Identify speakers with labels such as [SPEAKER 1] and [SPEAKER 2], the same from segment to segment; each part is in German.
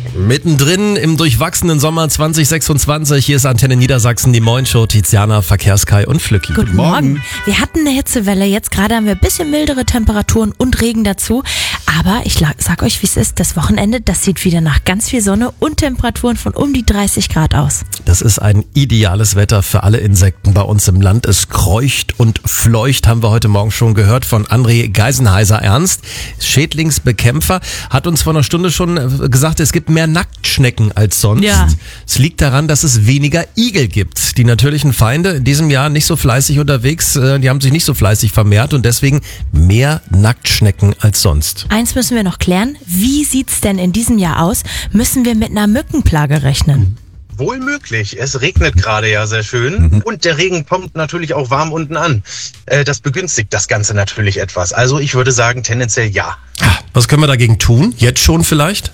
[SPEAKER 1] Mittendrin im durchwachsenen Sommer 2026, hier ist Antenne Niedersachsen, die Moin-Show, Tiziana, Verkehrskai und Flücki.
[SPEAKER 2] Guten Morgen. Wir hatten eine Hitzewelle, jetzt gerade haben wir ein bisschen mildere Temperaturen und Regen dazu. Aber ich sag euch, wie es ist, das Wochenende, das sieht wieder nach ganz viel Sonne und Temperaturen von um die 30 Grad aus.
[SPEAKER 1] Das ist ein ideales Wetter für alle Insekten bei uns im Land. Es kreucht und fleucht, haben wir heute Morgen schon gehört von André Geisenheiser-Ernst, Schädlingsbekämpfer, hat uns vor einer Stunde schon gesagt, es gibt mehr Nacktschnecken als sonst.
[SPEAKER 2] Ja.
[SPEAKER 1] Es liegt daran, dass es weniger Igel gibt. Die natürlichen Feinde in diesem Jahr nicht so fleißig unterwegs, die haben sich nicht so fleißig vermehrt und deswegen mehr Nacktschnecken als sonst.
[SPEAKER 2] Eins müssen wir noch klären, wie sieht's denn in diesem Jahr aus? Müssen wir mit einer Mückenplage rechnen?
[SPEAKER 3] Wohl möglich. Es regnet gerade ja sehr schön und der Regen kommt natürlich auch warm unten an. Das begünstigt das Ganze natürlich etwas. Also ich würde sagen tendenziell ja.
[SPEAKER 1] Was können wir dagegen tun? Jetzt schon vielleicht?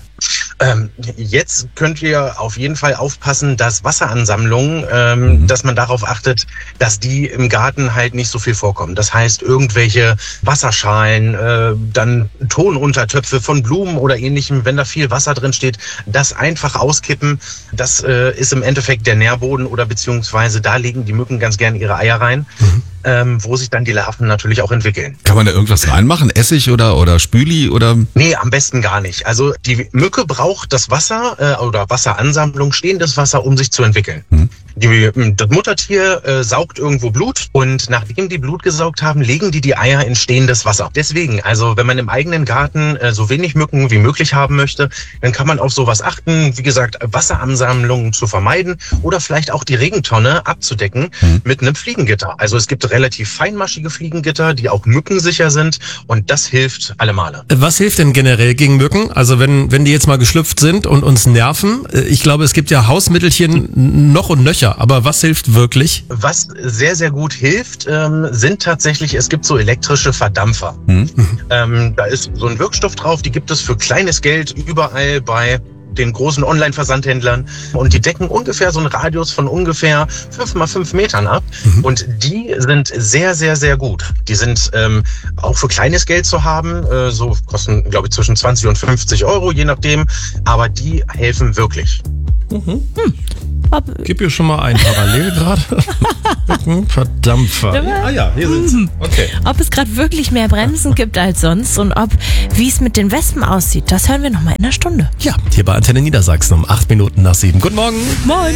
[SPEAKER 3] Jetzt könnt ihr auf jeden Fall aufpassen, dass Wasseransammlungen, dass man darauf achtet, dass die im Garten halt nicht so viel vorkommen. Das heißt, irgendwelche Wasserschalen, dann Tonuntertöpfe von Blumen oder ähnlichem, wenn da viel Wasser drin steht, das einfach auskippen. Das ist im Endeffekt der Nährboden oder beziehungsweise da legen die Mücken ganz gern ihre Eier rein, wo sich dann die Larven natürlich auch entwickeln.
[SPEAKER 4] Kann man da irgendwas reinmachen? Essig oder Spüli oder?
[SPEAKER 3] Nee, am besten gar nicht. Also die Mücke braucht das Wasser oder Wasseransammlung, stehendes Wasser, um sich zu entwickeln. Das Muttertier saugt irgendwo Blut und nachdem die Blut gesaugt haben, legen die Eier in stehendes Wasser. Deswegen, also wenn man im eigenen Garten so wenig Mücken wie möglich haben möchte, dann kann man auf sowas achten, wie gesagt, Wasseransammlungen zu vermeiden oder vielleicht auch die Regentonne abzudecken mit einem Fliegengitter. Also es gibt relativ feinmaschige Fliegengitter, die auch mückensicher sind und das hilft alle Male.
[SPEAKER 1] Was hilft denn generell gegen Mücken? Also wenn die jetzt mal geschlüpft sind und uns nerven, ich glaube, es gibt ja Hausmittelchen noch und nöcher, aber was hilft wirklich?
[SPEAKER 3] Was sehr, sehr gut hilft, sind tatsächlich, es gibt so elektrische Verdampfer. Da ist so ein Wirkstoff drauf, die gibt es für kleines Geld überall bei den großen Online-Versandhändlern und die decken ungefähr so einen Radius von ungefähr 5x5 Metern ab und die sind sehr, sehr, sehr gut. Die sind auch für kleines Geld zu haben, so kosten, glaube ich, zwischen 20 und 50 Euro, je nachdem, aber die helfen wirklich.
[SPEAKER 1] Gib hier schon mal einen parallel gerade. Verdampfer. Hier sind sie. Okay.
[SPEAKER 2] Ob es gerade wirklich mehr Bremsen gibt als sonst und wie es mit den Wespen aussieht, das hören wir nochmal in einer Stunde.
[SPEAKER 1] Ja, hier bei Antenne Niedersachsen um 8 Minuten nach 7. Guten Morgen.
[SPEAKER 2] Moin.